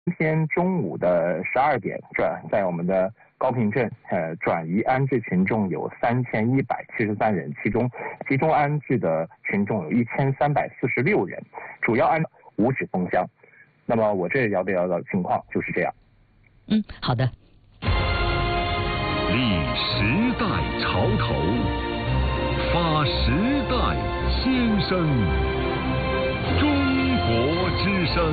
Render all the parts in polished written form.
今天中午的12点在我们的高平镇转移安置群众有3173人，其中集中安置的群众有1346人，主要安五指封乡。那么我这聊的情况就是这样。 好的。 立时代潮头，发时代先声，中国之声。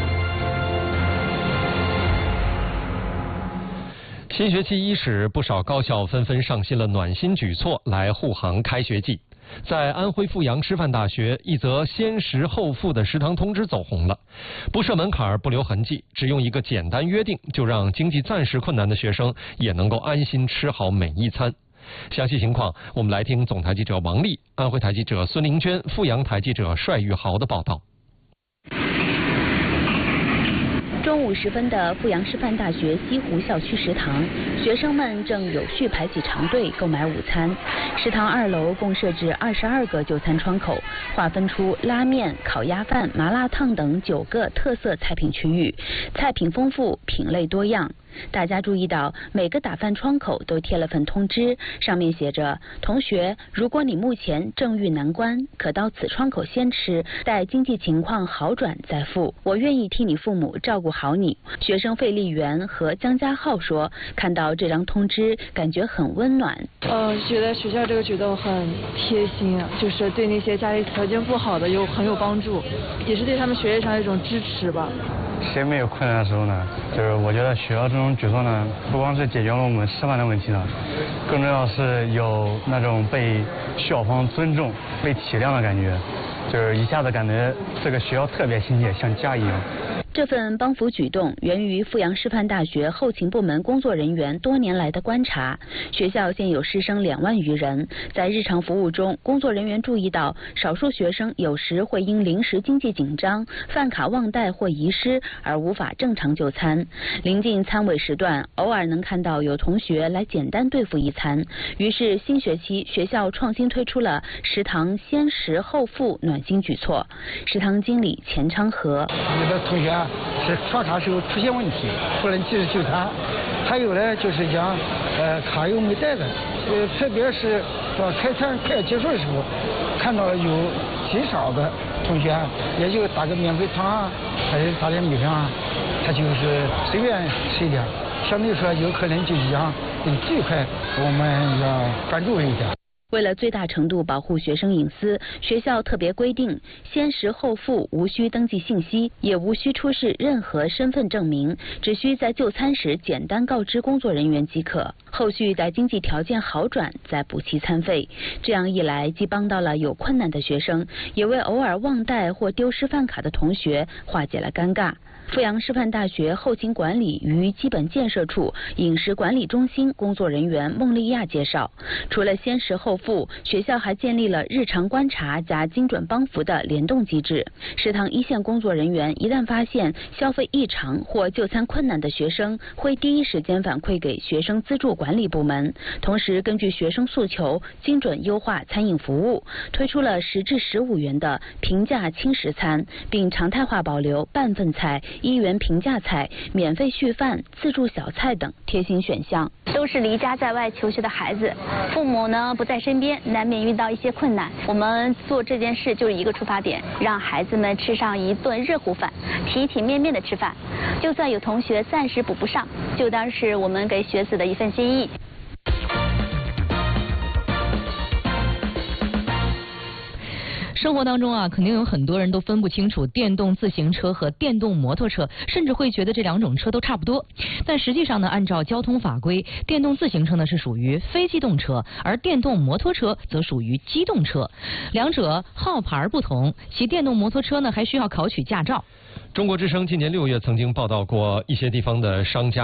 新学期伊始，不少高校纷纷上新了暖心举措来护航开学季。在安徽阜阳师范大学，一则先食后付的食堂通知走红了，不设门槛，不留痕迹，只用一个简单约定，就让经济暂时困难的学生也能够安心吃好每一餐。详细情况，我们来听总台记者王丽、安徽台记者孙玲娟、阜阳台记者帅玉豪的报道。 中午时分的阜阳师范大学西湖校区食堂，学生们正有序排起长队购买午餐。食堂2楼共设置22个就餐窗口，划分出拉面、烤鸭饭、麻辣烫等9个特色菜品区域，菜品丰富，品类多样。大家注意到，每个打饭窗口都贴了份通知，上面写着：同学，如果你目前正遇难关，可到此窗口先吃，待经济情况好转再付。我愿意替你父母照顾好你。学生费丽媛和江家浩说，看到这张通知，感觉很温暖。 觉得学校这个举动很贴心，就是对那些家里条件不好的很有帮助，也是对他们学业上一种支持吧。 谁没有困难的时候呢？就是我觉得学校这种举措呢，不光是解决了我们吃饭的问题呢，更重要是有那种被校方尊重、被体谅的感觉，就是一下子感觉这个学校特别亲切，像家一样。 这份帮扶举动源于阜阳师范大学后勤部门工作人员多年来的观察。学校现有师生2万余人，在日常服务中，工作人员注意到少数学生有时会因临时经济紧张、饭卡忘带或遗失而无法正常就餐。临近餐尾时段，偶尔能看到有同学来简单对付一餐。于是新学期学校创新推出了食堂先食后付暖心举措。食堂经理钱昌和， 有的同学是刷卡时候出现问题，不能及时就餐，还有呢就是讲卡又没带的，特别是到开餐快要结束的时候，看到有极少的同学也就打个免费汤啊，还是打点米饭啊，他就是随便吃一点，相对说有可能就讲跟这一块我们要专注一点。 为了最大程度保护学生隐私，学校特别规定，先食后付无需登记信息，也无需出示任何身份证明，只需在就餐时简单告知工作人员即可。后续待经济条件好转再补齐餐费。这样一来，既帮到了有困难的学生，也为偶尔忘带或丢失饭卡的同学化解了尴尬。阜阳师范大学后勤管理与基本建设处饮食管理中心工作人员孟丽亚介绍，除了先食后付，学校还建立了日常观察加精准帮扶的联动机制。食堂一线工作人员一旦发现消费异常或就餐困难的学生，会第一时间反馈给学生资助管理部门，同时根据学生诉求精准优化餐饮服务，推出了10至15元的平价轻食餐，并常态化保留半份菜、1元平价菜、免费续饭、自助小菜等贴心选项。 都是离家在外求学的孩子，父母呢不在身边，难免遇到一些困难。我们做这件事就是一个出发点，让孩子们吃上一顿热乎饭，体体面面的吃饭。就算有同学暂时补不上，就当是我们给学子的一份心意。 生活当中啊，肯定有很多人都分不清楚电动自行车和电动摩托车，甚至会觉得这2种车都差不多。但实际上呢，按照交通法规，电动自行车呢是属于非机动车，而电动摩托车则属于机动车。两者号牌不同，骑电动摩托车呢还需要考取驾照。 中国之声今年6月曾经报道过一些地方的商家